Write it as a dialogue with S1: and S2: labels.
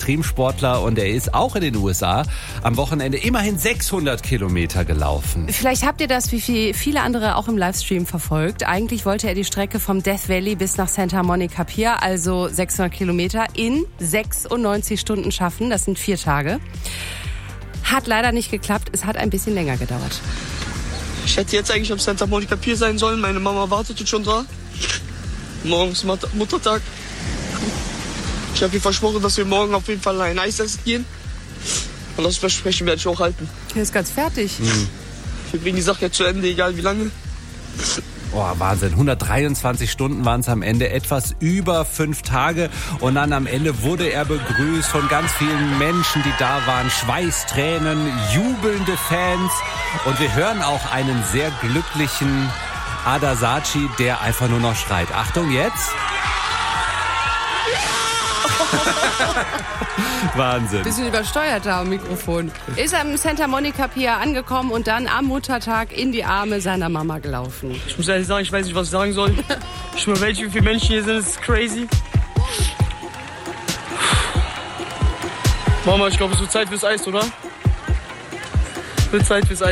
S1: Extremsportler und er ist auch in den USA am Wochenende immerhin 600 Kilometer gelaufen.
S2: Vielleicht habt ihr das wie viele andere auch im Livestream verfolgt. Eigentlich wollte er die Strecke vom Death Valley bis nach Santa Monica Pier, also 600 Kilometer, in 96 Stunden schaffen. Das sind 4 Tage. Hat leider nicht geklappt. Es hat ein bisschen länger gedauert.
S3: Ich hätte jetzt eigentlich am Santa Monica Pier sein sollen. Meine Mama wartet schon da. Morgen ist Muttertag. Ich habe ihr versprochen, dass wir morgen auf jeden Fall ein Eis essen gehen. Und das Versprechen werde ich auch halten.
S2: Er ist ganz fertig.
S3: Wir bringen die Sache jetzt zu Ende, egal wie lange.
S1: Oh, Wahnsinn. 123 Stunden waren es am Ende, etwas über 5 Tage. Und dann am Ende wurde er begrüßt von ganz vielen Menschen, die da waren. Schweißtränen, jubelnde Fans. Und wir hören auch einen sehr glücklichen Ada Saci, der einfach nur noch schreit. Achtung jetzt. Wahnsinn.
S2: Bisschen übersteuert da am Mikrofon. Ist am Santa Monica Pier angekommen und dann am Muttertag in die Arme seiner Mama gelaufen.
S3: Ich muss ehrlich sagen, ich weiß nicht, was ich sagen soll. Ich schwöre, wie viele Menschen hier sind, das ist crazy. Mama, ich glaube, es wird Zeit fürs Eis, oder? Wird Zeit fürs Eis.